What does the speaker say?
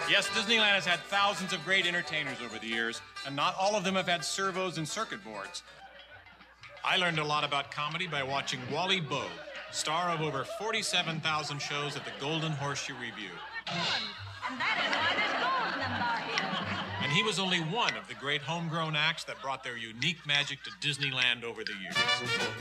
Yes, Disneyland has had thousands of great entertainers over the years, and not all of them have had servos and circuit boards. I learned a lot about comedy by watching Wally Bogue, star of over 47,000 shows at the Golden Horseshoe Revue. And that is why there's gold in them bargains. And he was only one of the great homegrown acts that brought their unique magic to Disneyland over the years.